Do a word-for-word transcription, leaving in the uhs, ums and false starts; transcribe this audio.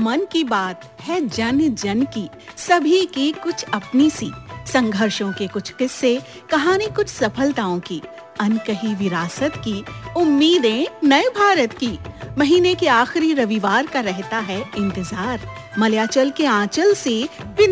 मन की बात है जन जन की, सभी की कुछ अपनी सी, संघर्षों के कुछ किस्से, कहानी कुछ सफलताओं की, अनकही विरासत की, उम्मीदें नए भारत की। महीने के आखिरी रविवार का रहता है इंतजार, मलयाचल के आंचल से